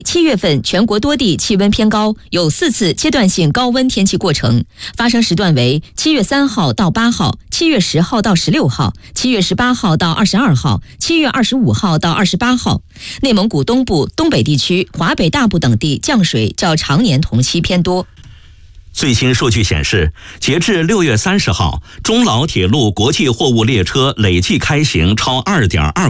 7月份全国多地气温偏高，有4次阶段性高温天气过程，发生时段为7月3号到8号、7月10号到16号、7月18号到22号、7月25号到28号。内蒙古东部、东北地区、华北大部等地降水较常年同期偏多。 最新数据显示，截至6月30号，中老铁路国际货物列车累计开行超2.2